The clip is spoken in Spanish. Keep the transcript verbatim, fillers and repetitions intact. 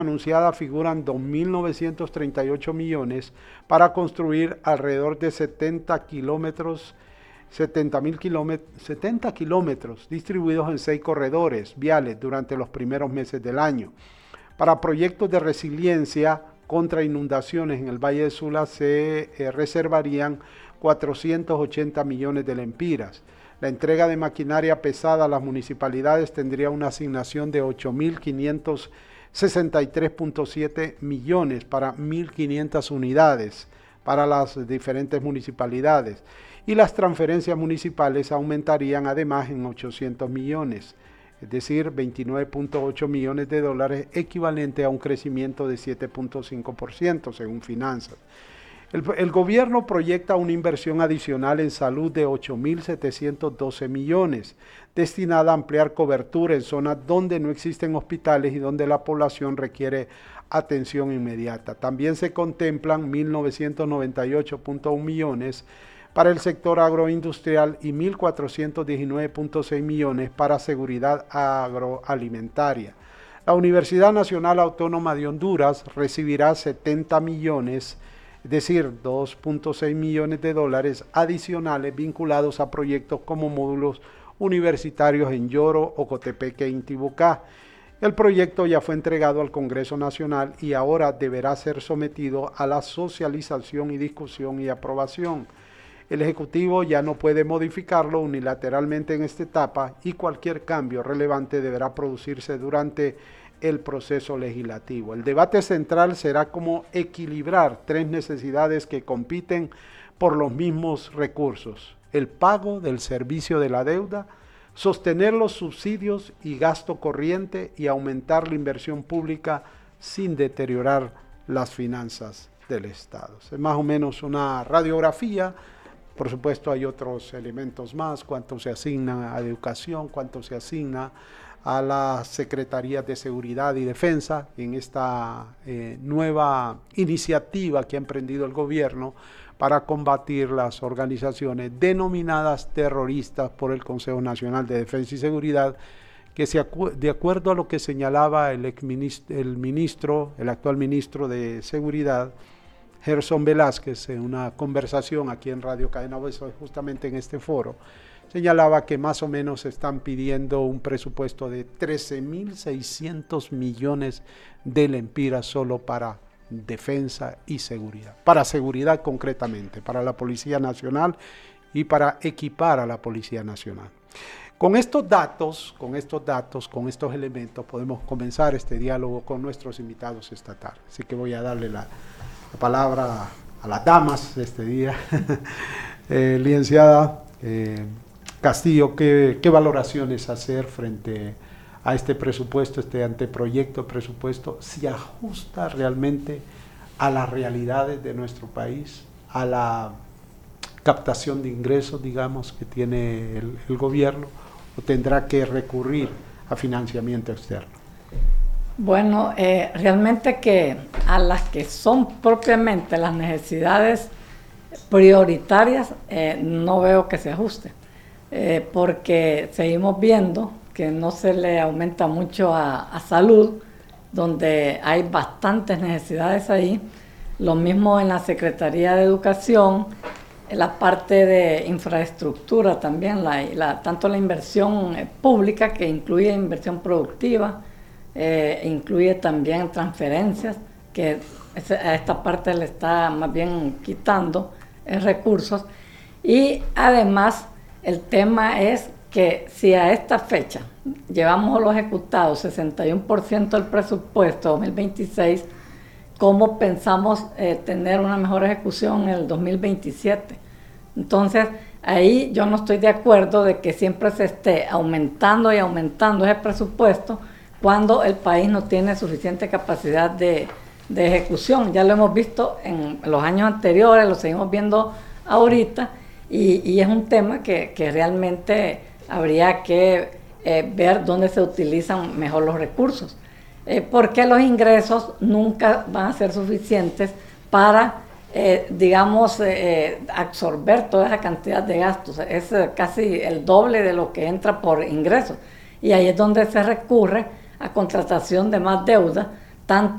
anunciada figuran dos mil novecientos treinta y ocho millones para construir alrededor de setenta kilómetros, setenta mil kilómetros, setenta kilómetros distribuidos en seis corredores viales durante los primeros meses del año. Para proyectos de resiliencia contra inundaciones en el Valle de Sula se eh, reservarían cuatrocientos ochenta millones de lempiras. La entrega de maquinaria pesada a las municipalidades tendría una asignación de ocho mil quinientos sesenta y tres punto siete millones para mil quinientas unidades para las diferentes municipalidades, y las transferencias municipales aumentarían además en ochocientos millones, es decir, veintinueve punto ocho millones de dólares, equivalente a un crecimiento de siete punto cinco por ciento según Finanzas. El, el gobierno proyecta una inversión adicional en salud de ocho mil setecientos doce millones, destinada a ampliar cobertura en zonas donde no existen hospitales y donde la población requiere atención inmediata. También se contemplan mil novecientos noventa y ocho punto uno millones para el sector agroindustrial y mil cuatrocientos diecinueve punto seis millones para seguridad agroalimentaria. La Universidad Nacional Autónoma de Honduras recibirá setenta millones, es decir, dos punto seis millones de dólares adicionales vinculados a proyectos como módulos universitarios en Yoro, Ocotepeque e Intibucá. El proyecto ya fue entregado al Congreso Nacional y ahora deberá ser sometido a la socialización y discusión y aprobación. El Ejecutivo ya no puede modificarlo unilateralmente en esta etapa y cualquier cambio relevante deberá producirse durante el proceso legislativo. El debate central será cómo equilibrar tres necesidades que compiten por los mismos recursos: el pago del servicio de la deuda, sostener los subsidios y gasto corriente y aumentar la inversión pública sin deteriorar las finanzas del Estado. Es más o menos una radiografía. Por supuesto hay otros elementos más: cuánto se asigna a educación, cuánto se asigna a las secretarías de seguridad y defensa en esta eh, nueva iniciativa que ha emprendido el gobierno para combatir las organizaciones denominadas terroristas por el Consejo Nacional de Defensa y Seguridad, que se acu de acuerdo a lo que señalaba el, ex ministro, el ministro, el actual ministro de Seguridad, Gerson Velázquez, en una conversación aquí en Radio Cadena Voz, justamente en este foro, señalaba que más o menos están pidiendo un presupuesto de trece mil seiscientos millones de lempiras solo para defensa y seguridad, para seguridad concretamente, para la Policía Nacional y para equipar a la Policía Nacional. Con estos datos, con estos datos, con estos elementos, podemos comenzar este diálogo con nuestros invitados esta tarde. Así que voy a darle la, la palabra a las damas de este día. eh, licenciada eh, Castillo, ¿qué, qué valoraciones hacer frente a este presupuesto, este anteproyecto de presupuesto? ¿Se ajusta realmente a las realidades de nuestro país, a la captación de ingresos, digamos, que tiene el, el gobierno, o tendrá que recurrir a financiamiento externo? Bueno, eh, realmente que a las que son propiamente las necesidades prioritarias, eh, no veo que se ajuste. Eh, porque seguimos viendo que no se le aumenta mucho a, a salud, donde hay bastantes necesidades ahí. Lo mismo en la Secretaría de Educación, en la parte de infraestructura también, la, la, tanto la inversión eh, pública, que incluye inversión productiva, eh, incluye también transferencias, que a esta parte le está más bien quitando eh, recursos. Y además, el tema es que si a esta fecha llevamos a los ejecutados sesenta y uno por ciento del presupuesto dos mil veintiséis, ¿cómo pensamos eh, tener una mejor ejecución en el dos mil veintisiete? Entonces, ahí yo no estoy de acuerdo de que siempre se esté aumentando y aumentando ese presupuesto cuando el país no tiene suficiente capacidad de, de ejecución. Ya lo hemos visto en los años anteriores, lo seguimos viendo ahorita. Y, y es un tema que, que realmente habría que eh, ver dónde se utilizan mejor los recursos, eh, porque los ingresos nunca van a ser suficientes para, eh, digamos, eh, absorber toda esa cantidad de gastos. Es eh, casi el doble de lo que entra por ingresos, y ahí es donde se recurre a contratación de más deuda, tanto